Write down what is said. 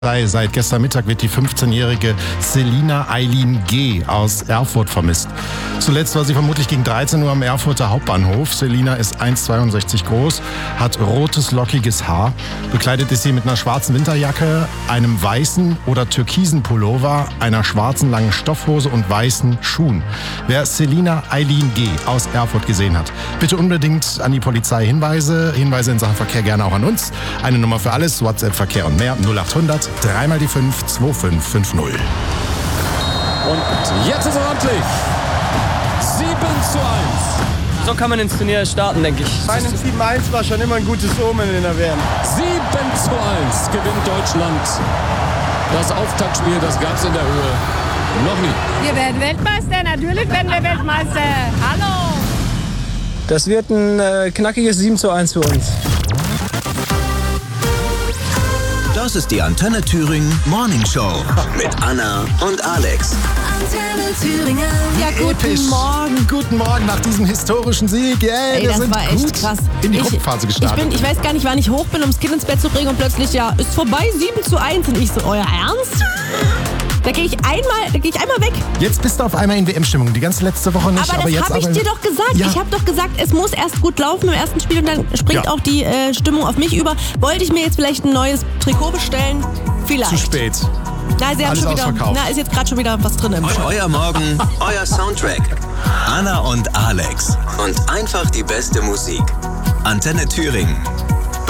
Seit gestern Mittag wird die 15-jährige Selina Eileen G. aus Erfurt vermisst. Zuletzt war sie vermutlich gegen 13 Uhr am Erfurter Hauptbahnhof. Selina ist 1,62 groß, hat rotes, lockiges Haar. Bekleidet ist sie mit einer schwarzen Winterjacke, einem weißen oder türkisen Pullover, einer schwarzen langen Stoffhose und weißen Schuhen. Wer Selina Eileen G. aus Erfurt gesehen hat, bitte unbedingt an die Polizei Hinweise in Sachen Verkehr gerne auch an uns. Eine Nummer für alles, WhatsApp, Verkehr und mehr, 0800 3 mal die 5 2550. Und jetzt ist es ordentlich. 7:1. So kann man ins Turnier starten, denke ich. Mein 7:1 war schon immer ein gutes Omen in der WM. 7:1 gewinnt Deutschland. Das Auftaktspiel, das gab es in der Höhe noch nie. Wir werden Weltmeister, natürlich werden wir Weltmeister. Hallo! Das wird ein knackiges 7:1 für uns. Das ist die Antenne Thüringen Morning Show mit Anna und Alex. Antenne Thüringen. Ja, guten Morgen nach diesem historischen Sieg. Yeah, Ey, wir das sind war gut echt krass. in die Gruppenphase gestartet. Ich weiß gar nicht, wann ich hoch bin, um das Kind ins Bett zu bringen und plötzlich, ja, ist vorbei, 7:1. Und ich so, euer Ernst? Da gehe ich einmal weg. Jetzt bist du auf einmal in WM-Stimmung. Die ganze letzte Woche nicht. Aber das habe ich dir doch gesagt. Ja. Ich habe doch gesagt, es muss erst gut laufen im ersten Spiel und dann springt auch die Stimmung auf mich über. Wollte ich mir jetzt vielleicht ein neues Trikot bestellen? Vielleicht. Zu spät. Na, sie haben Alles schon wieder, ausverkauft. ist jetzt gerade schon wieder was drin im Shop. Euer Morgen, euer Soundtrack. Anna und Alex. Und einfach die beste Musik. Antenne Thüringen.